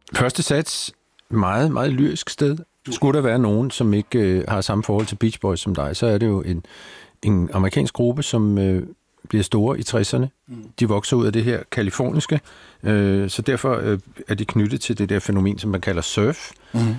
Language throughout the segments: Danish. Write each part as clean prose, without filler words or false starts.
Første sats, meget, meget lyrisk sted. Skulle der være nogen, som ikke har samme forhold til Beach Boys som dig, så er det jo en amerikansk gruppe, som bliver store i 60'erne. De vokser ud af det her kaliforniske, så derfor er de knyttet til det der fænomen, som man kalder surf.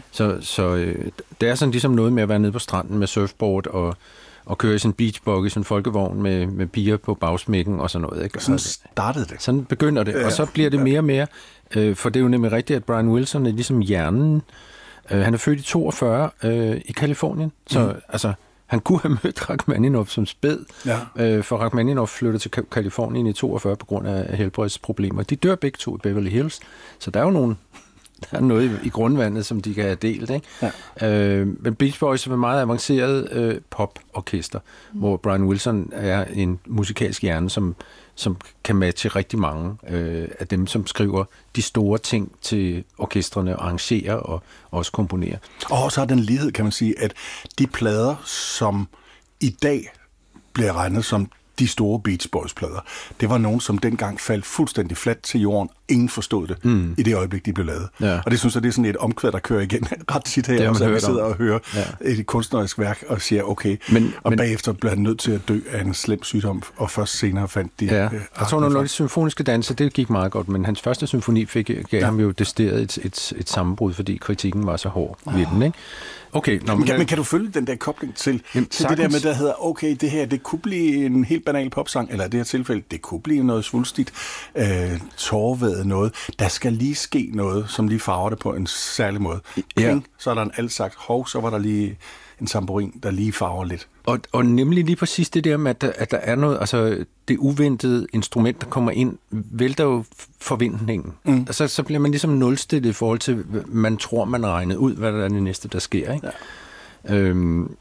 Så det er sådan ligesom noget med at være nede på stranden med surfboard og køre i sådan en beachbuggy, sådan en folkevogn med piger på bagsmækken og sådan noget. Ikke? Sådan startede det. Sådan begynder det, og så bliver det mere og mere, for det er jo nemlig rigtigt, at Brian Wilson er ligesom hjernen. Han er født i 42 i Kalifornien, så altså, han kunne have mødt Rachmaninoff som spæd, for Rachmaninoff flyttede til Kalifornien i 42 på grund af helbredsproblemer. De dør begge to i Beverly Hills, så der er jo der er noget i grundvandet, som de kan have delt. Ikke? Ja. Men Beach Boys er et meget avanceret poporkester, hvor Brian Wilson er en musikalsk hjerne, som kan matche rigtig mange af dem, som skriver de store ting til orkestrene, og arrangerer og også komponerer. Og så er den lighed, kan man sige, at de plader, som i dag bliver regnet som de store Beach Boys-plader, det var nogen, som dengang faldt fuldstændig fladt til jorden. Ingen forstod det i det øjeblik, de blev lavet. Ja. Og det synes jeg, det er sådan et omkvæd, der kører igen ret tit her, så vi sidder og hører et kunstnerisk værk og siger, okay, men bagefter bliver han nødt til at dø af en slem sygdom, og først senere fandt de... Ja. Jeg tror, når de symfoniske danser, det gik meget godt, men hans første symfoni gav ham jo decideret et sammenbrud, fordi kritikken var så hård ved den, ikke? Okay, men kan du følge den der kobling til det der med, der hedder, okay, det her, det kunne blive en helt banal popsang, eller i det her tilfælde, det kunne blive noget svulstigt, tårvædet noget. Der skal lige ske noget, som lige farver det på en særlig måde. Kling, så er der en altsaks, så var der lige en tamburin, der lige farver lidt. Og nemlig lige præcis det der med, at der er noget, altså det uventede instrument, der kommer ind, vælter jo forventningen. Altså, så bliver man ligesom nulstillet i forhold til, man tror, man har regnet ud, hvad der er det næste, der sker. Ikke? Ja.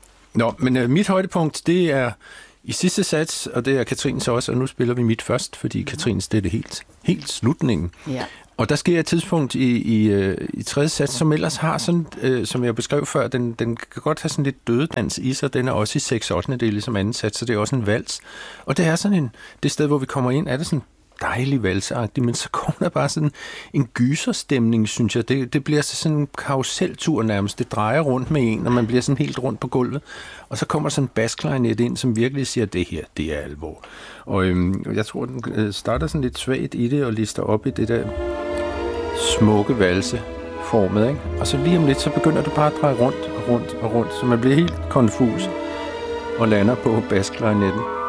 Men mit højdepunkt, det er i sidste sats, og det er Katrines også, og nu spiller vi mit først, fordi Katrines, det er det helt slutningen. Ja. Og der sker et tidspunkt i tredje sats, som ellers har sådan, som jeg beskrev før, den kan godt have sådan lidt dødedans i sig. Den er også i 6/8, ligesom anden sats, så det er også en vals. Og det er sådan det sted, hvor vi kommer ind, er det sådan dejlig valsagtigt, men så kommer der bare sådan en gyserstemning, synes jeg. Det bliver sådan en karuseltur nærmest. Det drejer rundt med en, og man bliver sådan helt rundt på gulvet. Og så kommer sådan en bassklarinet ind, som virkelig siger, det her, det er alvor. Og jeg tror, den starter sådan lidt svagt i det, og lister op i det der smukke valseformet, ikke? Og så lige om lidt, så begynder det bare at dreje rundt og rundt og rundt, så man bliver helt konfus og lander på bassklarinetten.